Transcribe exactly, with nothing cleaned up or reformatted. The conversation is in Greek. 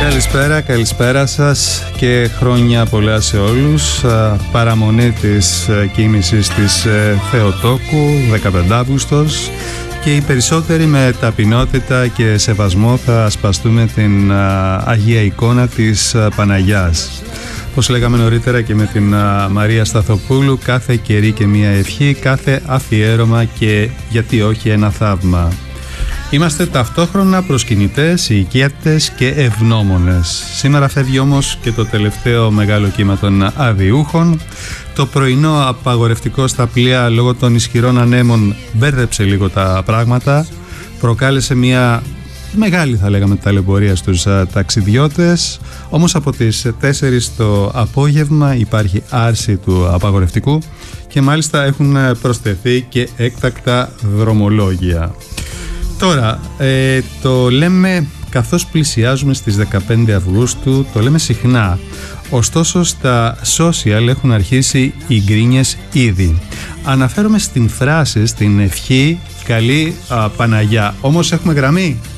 Καλησπέρα, καλησπέρα σας και χρόνια πολλά σε όλους. Παραμονή της κίνησης της Θεοτόκου, δεκαπέντε Αυγούστος, και οι περισσότεροι με ταπεινότητα και σεβασμό θα ασπαστούμε την Αγία εικόνα της Παναγιάς. Όπως λέγαμε νωρίτερα και με την Μαρία Σταθοπούλου, κάθε καιρή και μία ευχή, κάθε αφιέρωμα και γιατί όχι ένα θαύμα. Είμαστε ταυτόχρονα προσκυνητές, οικέτες και ευγνώμονες. Σήμερα φεύγει όμως και το τελευταίο μεγάλο κύμα των αδιούχων. Το πρωινό απαγορευτικό στα πλοία λόγω των ισχυρών ανέμων μπέρδεψε λίγο τα πράγματα. Προκάλεσε μια μεγάλη, θα λέγαμε, ταλαιπωρία στους α, ταξιδιώτες. Όμως από τις τέσσερις το απόγευμα υπάρχει άρση του απαγορευτικού και μάλιστα έχουν προσθεθεί και έκτακτα δρομολόγια. Τώρα, ε, το λέμε καθώς πλησιάζουμε στις δεκαπέντε Αυγούστου, το λέμε συχνά. Ωστόσο στα social έχουν αρχίσει οι γκρίνιες ήδη. Αναφέρομαι στην φράση, στην ευχή «Καλή α, Παναγιά». Όμως έχουμε γραμμή.